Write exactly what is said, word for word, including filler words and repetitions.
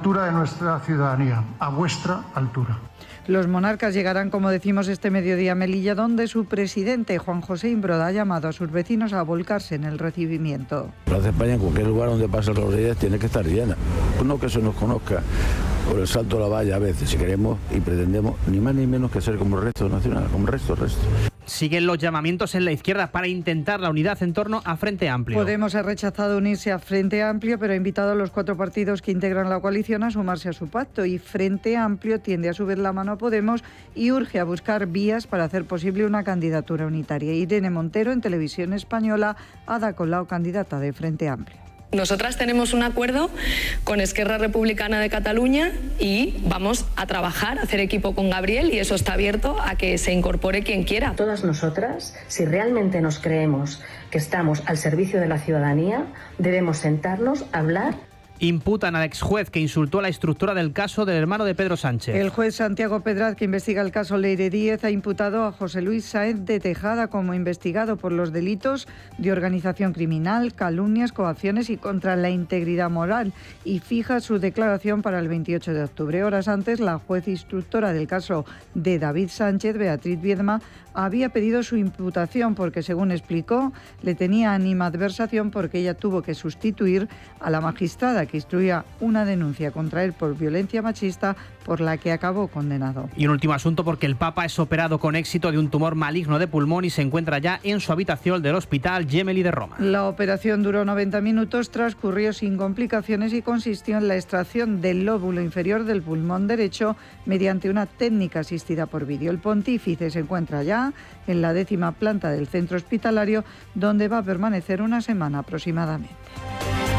altura de nuestra ciudadanía, a vuestra altura. Los monarcas llegarán, como decimos, este mediodía a Melilla, donde su presidente, Juan José Imbroda, ha llamado a sus vecinos a volcarse en el recibimiento. Plaza España, en cualquier lugar donde pasen los reyes, tiene que estar llena. No que se nos conozca por el salto a la valla a veces, si queremos y pretendemos, ni más ni menos que ser como el resto nacional, como el resto, el resto. Siguen los llamamientos en la izquierda para intentar la unidad en torno a Frente Amplio. Podemos ha rechazado unirse a Frente Amplio, pero ha invitado a los cuatro partidos que integran la coalición a sumarse a su pacto. Y Frente Amplio tiende a subir la mano a Podemos y urge a buscar vías para hacer posible una candidatura unitaria. Irene Montero, en Televisión Española, Ada Colau, candidata de Frente Amplio. Nosotras tenemos un acuerdo con Esquerra Republicana de Cataluña y vamos a trabajar, a hacer equipo con Gabriel, y eso está abierto a que se incorpore quien quiera. Todas nosotras, si realmente nos creemos que estamos al servicio de la ciudadanía, debemos sentarnos a hablar. Imputan al exjuez que insultó a la instructora del caso del hermano de Pedro Sánchez. El juez Santiago Pedraz, que investiga el caso Leire Díez, ha imputado a José Luis Sáenz de Tejada como investigado por los delitos de organización criminal, calumnias, coacciones y contra la integridad moral, y fija su declaración para el veintiocho de octubre. Horas antes, la juez instructora del caso de David Sánchez, Beatriz Viedma, había pedido su imputación porque, según explicó, le tenía animadversación porque ella tuvo que sustituir a la magistrada que instruía una denuncia contra él por violencia machista, por la que acabó condenado. Y un último asunto, porque el Papa es operado con éxito de un tumor maligno de pulmón y se encuentra ya en su habitación del Hospital Gemelli de Roma. La operación duró noventa minutos, transcurrió sin complicaciones y consistió en la extracción del lóbulo inferior del pulmón derecho mediante una técnica asistida por vídeo. El pontífice se encuentra ya en la décima planta del centro hospitalario, donde va a permanecer una semana aproximadamente.